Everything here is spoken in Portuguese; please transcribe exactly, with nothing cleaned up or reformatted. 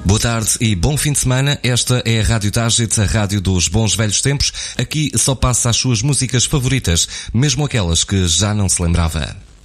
Boa tarde e bom fim de semana. Esta é a Rádio Target, a rádio dos bons velhos tempos. Aqui só passa as suas músicas favoritas, mesmo aquelas que já não se lembrava.